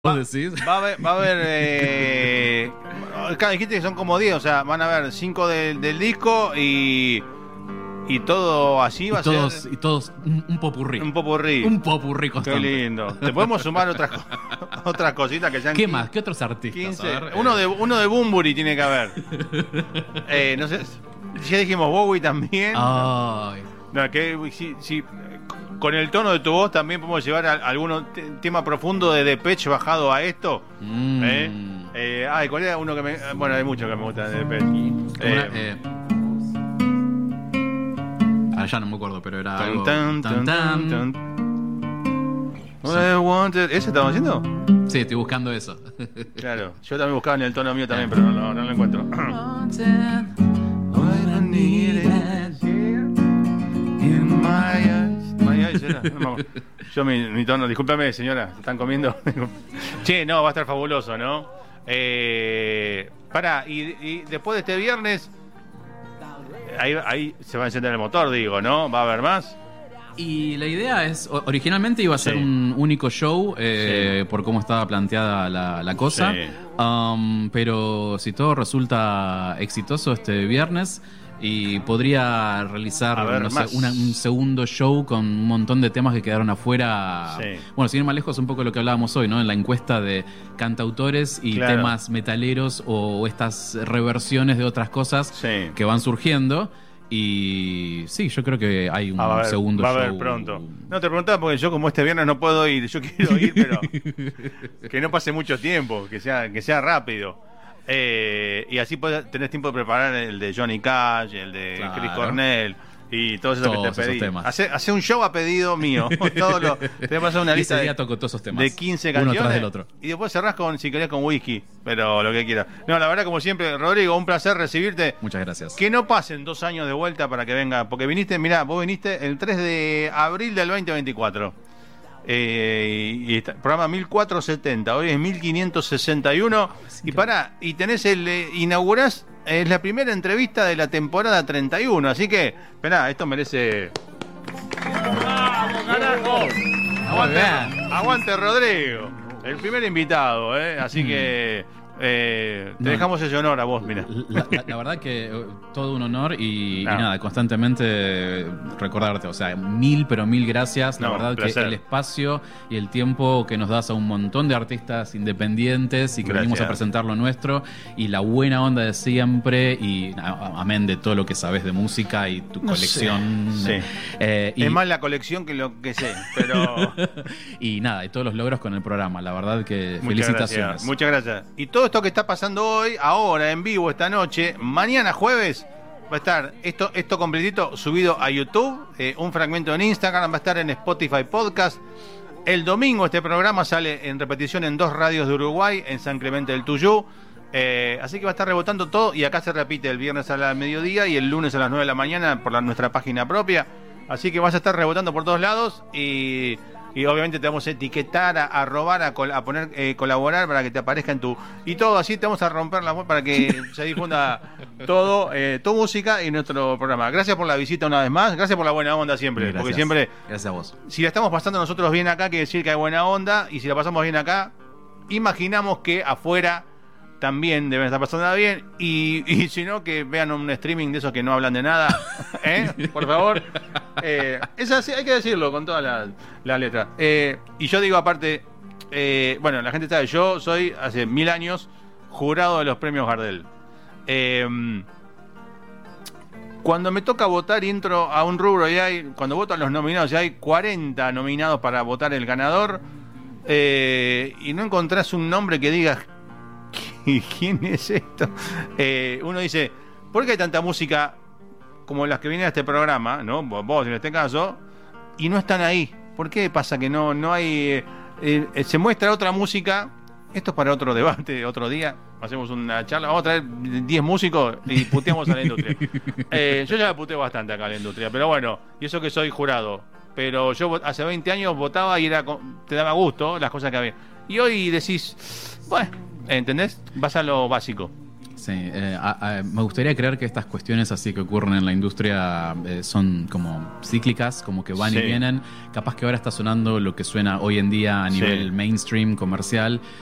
¿Vos decís? Va a haber cada dijiste que son como 10, o sea, van a haber 5 del disco y todo así va a ser. Y todos un popurrí. Un popurrí. Un popurrí Qué constante. lindo. Te podemos sumar otras cositas que sean. ¿Qué más? ¿Qué otros artistas? 15. A ver, Uno de Bunbury tiene que haber. No sé. Ya dijimos Bowie también. Ay. No, que si con el tono de tu voz también podemos llevar algún tema profundo de Depeche bajado a esto. ¿Cuál era uno que me. Bueno, hay muchos que me gustan de Depeche. Ya no me acuerdo, pero era algo. Tan, tan, tan, tan. I wanted- ¿Ese estamos haciendo? Sí, estoy buscando eso. Claro, yo también buscaba en el tono mío también, pero no lo encuentro. Yo mi tono, discúlpame señora, ¿están comiendo? Che, no, va a estar fabuloso, ¿no? Pará, y después de este viernes, ahí se va a encender el motor, digo, ¿no? ¿Va a haber más? Y la idea es, originalmente iba a ser un único show, por cómo estaba planteada la cosa, pero si todo resulta exitoso este viernes, y podría realizar un segundo show con un montón de temas que quedaron afuera. Bueno, sin ir más lejos, un poco lo que hablábamos hoy, ¿no? En la encuesta de cantautores y temas metaleros o estas reversiones de otras cosas que van surgiendo. Y sí, yo creo que hay un segundo show. Va a haber pronto. No, te preguntaba porque yo como este viernes no puedo ir. Yo quiero ir, pero que no pase mucho tiempo, que sea rápido. Y así tenés tiempo de preparar el de Johnny Cash, el de Chris Cornell y todos esos que te pedí. Hace un show a pedido mío. Te voy a pasar una lista toco todos esos temas, de 15 canciones uno tras del otro. Y después cerrás si querés con whisky, pero lo que quieras. No, la verdad, como siempre, Rodrigo, un placer recibirte. Muchas gracias. Que no pasen 2 años de vuelta para que venga, porque vos viniste el 3 de abril del 2024. Programa 1470, hoy es 1561. Y tenés inaugurás, es la primera entrevista de la temporada 31, así que, esperá, esto merece. ¡Vamos, carajo! Aguante Rodrigo, el primer invitado, así que te dejamos ese honor a vos, mira. La verdad que todo un honor y nada, constantemente recordarte, o sea, pero mil gracias. La verdad que el espacio y el tiempo que nos das a un montón de artistas independientes y que venimos a presentar lo nuestro y la buena onda de siempre y amén de todo lo que sabes de música y tu colección. Es más la colección que lo que sé, pero... Y nada, y todos los logros con el programa, la verdad que felicitaciones. Muchas gracias. Y todo esto que está pasando hoy, ahora en vivo, esta noche, mañana jueves, va a estar esto completito subido a YouTube, un fragmento en Instagram, va a estar en Spotify Podcast. El domingo este programa sale en repetición en 2 radios de Uruguay, en San Clemente del Tuyú. Así que va a estar rebotando todo y acá se repite el viernes a la mediodía y el lunes a las 9 de la mañana por nuestra página propia. Así que vas a estar rebotando por todos lados y obviamente te vamos a etiquetar, a robar, a poner colaborar para que te aparezca en tu... Y todo así te vamos a romper la voz para que se difunda todo, tu música y nuestro programa. Gracias por la visita una vez más, gracias por la buena onda siempre. Gracias. Porque siempre... Gracias a vos. Si la estamos pasando nosotros bien acá, quiere decir que hay buena onda. Y si la pasamos bien acá, imaginamos que afuera también deben estar pasando bien. Y si no, que vean un streaming de esos que no hablan de nada. Por favor. Es así, hay que decirlo con todas las letras. Y yo digo aparte, bueno, la gente sabe, yo soy hace 1000 años jurado de los premios Gardel. Cuando me toca votar y entro a un rubro cuando voto a los nominados y hay 40 nominados para votar el ganador, y no encontrás un nombre que digas ¿quién es esto? Uno dice, ¿por qué hay tanta música como las que vienen a este programa, ¿no? Vos en este caso, y no están ahí? ¿Por qué pasa que no hay... se muestra otra música? Esto es para otro debate, otro día. Hacemos una charla, vamos a traer 10 músicos y puteamos a la industria. Yo ya la puteo bastante acá a la industria, pero bueno, y eso que soy jurado. Pero yo hace 20 años votaba y te daba gusto las cosas que había. Y hoy decís, bueno, ¿entendés? Vas a lo básico. Sí, me gustaría creer que estas cuestiones así que ocurren en la industria son como cíclicas, como que van y vienen. Capaz que ahora está sonando lo que suena hoy en día a nivel mainstream, comercial,